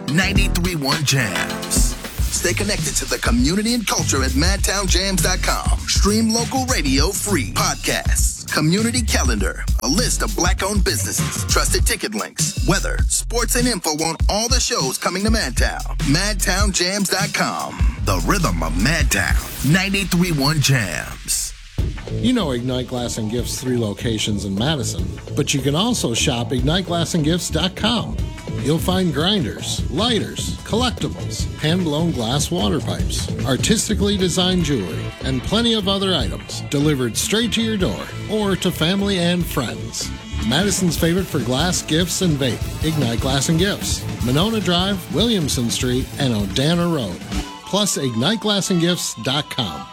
93.1 Jams. Stay connected to the community and culture at madtownjams.com. Stream local radio free. Podcasts, community calendar, a list of black-owned businesses, trusted ticket links, weather, sports, and info on all the shows coming to Madtown. madtownjams.com. The rhythm of Madtown. 93.1 Jams. You know Ignite Glass and Gifts 3 locations in Madison, but you can also shop IgniteGlassandGifts.com. You'll find grinders, lighters, collectibles, hand-blown glass water pipes, artistically designed jewelry, and plenty of other items delivered straight to your door or to family and friends. Madison's favorite for glass, gifts, and vape, Ignite Glass and Gifts, Monona Drive, Williamson Street, and Odana Road. Plus, IgniteGlassandGifts.com.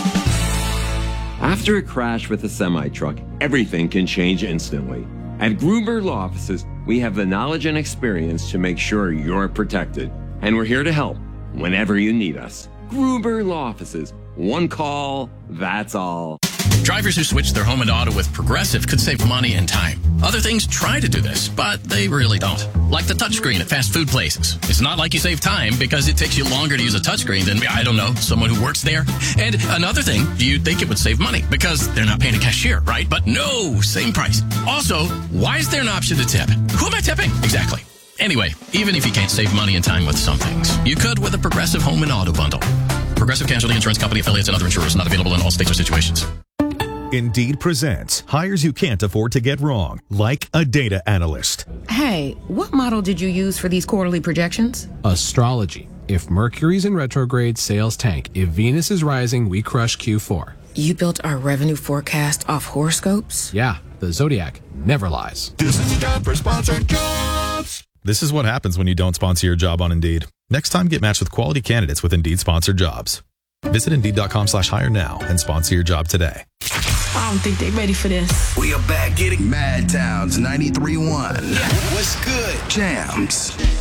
After a crash with a semi-truck, everything can change instantly. At Gruber Law Offices, we have the knowledge and experience to make sure you're protected. And we're here to help whenever you need us. Gruber Law Offices. One call, that's all. Drivers who switch their home and auto with Progressive could save money and time. Other things try to do this, but they really don't. Like the touchscreen at fast food places. It's not like you save time because it takes you longer to use a touchscreen than, I don't know, someone who works there. And another thing, you'd think it would save money because they're not paying a cashier, right? But no, same price. Also, why is there an option to tip? Who am I tipping? Exactly. Anyway, even if you can't save money and time with some things, you could with a Progressive home and auto bundle. Progressive Casualty Insurance Company, affiliates, and other insurers not available in all states or situations. Indeed presents hires you can't afford to get wrong, like a data analyst. Hey, what model did you use for these quarterly projections? Astrology. If Mercury's in retrograde, sales tank. If Venus is rising, we crush Q4. You built our revenue forecast off horoscopes? Yeah, the Zodiac never lies. This is a job for Sponsored Jobs. This is what happens when you don't sponsor your job on Indeed. Next time, get matched with quality candidates with Indeed Sponsored Jobs. Visit Indeed.com/hire now and sponsor your job today. I don't think they're ready for this. We are back getting Madtown's 93.1. What's good? Jams.